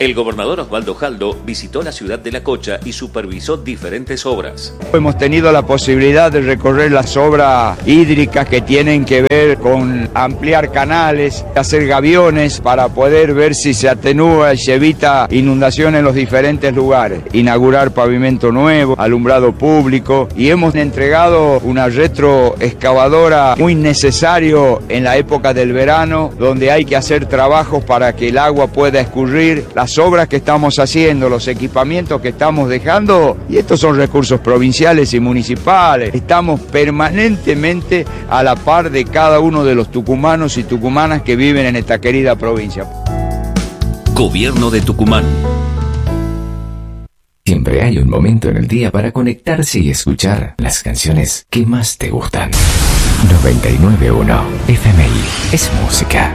El gobernador Osvaldo Jaldo visitó la ciudad de La Cocha y supervisó diferentes obras. Hemos tenido la posibilidad de recorrer las obras hídricas que tienen que ver con ampliar canales, hacer gaviones para poder ver si se atenúa y se evita inundación en los diferentes lugares. Inaugurar pavimento nuevo, alumbrado público, y hemos entregado una retroexcavadora muy necesario en la época del verano, donde hay que hacer trabajos para que el agua pueda escurrir. Las obras que estamos haciendo, los equipamientos que estamos dejando, y estos son recursos provinciales y municipales. Estamos permanentemente a la par de cada uno de los tucumanos y tucumanas que viven en esta querida provincia. Gobierno de Tucumán. Siempre hay un momento en el día para conectarse y escuchar las canciones que más te gustan. 99.1 FMI es música.